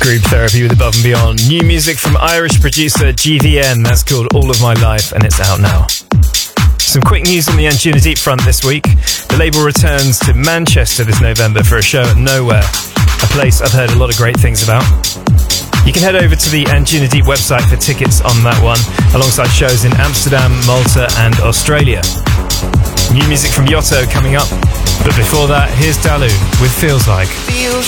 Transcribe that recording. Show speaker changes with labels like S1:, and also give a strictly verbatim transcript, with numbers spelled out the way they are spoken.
S1: Group Therapy with Above and Beyond. New music from Irish producer G V N, that's called All of My Life, and it's out now. Some quick news on the Anjuna Deep front this week. The label returns to Manchester this November for a show at Nowhere, a place I've heard a lot of great things about. You can head over to the Anjuna Deep website for tickets on that one, alongside shows in Amsterdam, Malta and Australia. New music from Yotto coming up, but before that, here's Dalu with Feels Like.
S2: Feels